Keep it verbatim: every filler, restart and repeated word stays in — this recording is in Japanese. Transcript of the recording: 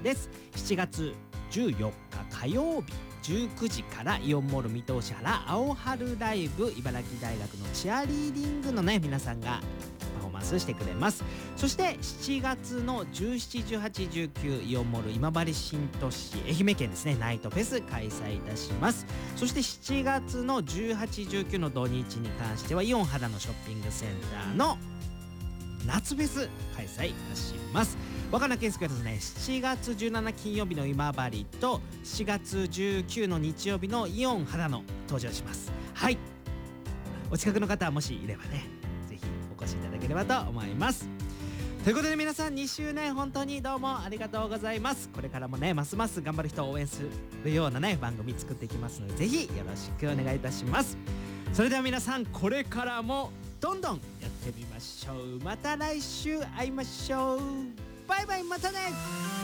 です。しちがつじゅうよっか火曜日じゅうくじからイオンモール水戸市原青春ライブ、茨城大学のチアリーディングのね皆さんがパフォーマンスしてくれます。そしてしちがつのじゅうしち、じゅうはち、じゅうきゅうイオンモール今治新都市愛媛県ですね、ナイトフェス開催いたします。そしてしちがつのじゅうはち、じゅうきゅうの土日に関してはイオン肌のショッピングセンターの夏フェス開催いたします。若菜健介はですね、しちがつじゅうしち金曜日の今治としがつじゅうくの日曜日のイオン肌の登場します。はい、お近くの方はもしいればね、ぜひお越しいただければと思います。ということで皆さんにしゅうねん本当にどうもありがとうございます。これからもねますます頑張る人を応援するようなね番組作っていきますので、ぜひよろしくお願いいたします。それでは皆さん、これからもどんどんやってみましょう。また来週会いましょう。バイバイ、またね。